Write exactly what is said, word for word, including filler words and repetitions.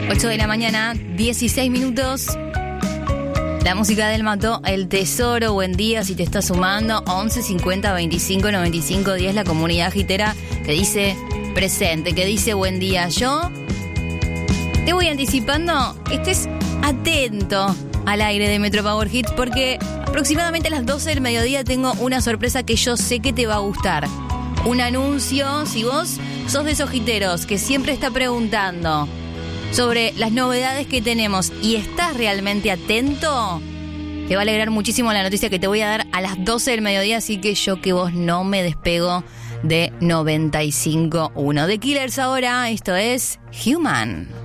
ocho de la mañana, dieciséis minutos. La música del Mató, El Tesoro. Buen día si te estás sumando. once cincuenta veinticinco noventa y cinco diez. La comunidad gitera que dice presente, que dice buen día. Yo te voy anticipando, estés atento al aire de Metro Power Hits, porque aproximadamente a las doce del mediodía tengo una sorpresa que yo sé que te va a gustar. Un anuncio, si vos sos de esos giteros que siempre está preguntando sobre las novedades que tenemos y estás realmente atento, te va a alegrar muchísimo la noticia que te voy a dar a las doce del mediodía, así que yo que vos no me despego de noventa y cinco punto uno. The Killers ahora, esto es Human.